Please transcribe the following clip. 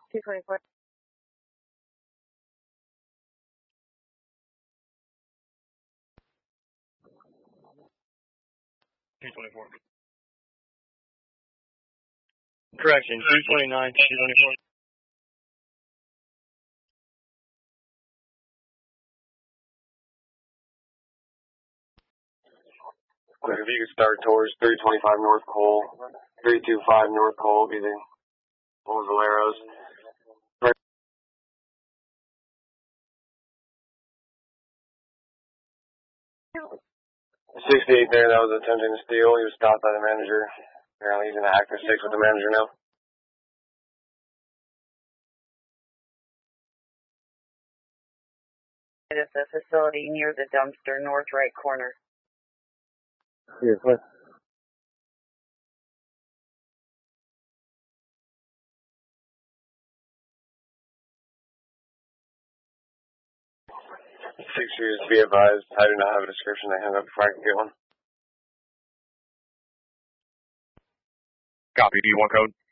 224. 224. Correction, 229, 224. If you could start towards 325 North Cole, 325 North Cole will be the Valeros. 68 there, that was attempting to steal. He was stopped by the manager. Apparently he's in an active 6 with the manager now. It is a facility near the dumpster, north right corner. Yes, what? 6 years, be advised. I do not have a description. I hung up before I can get one. Copy, do you want code?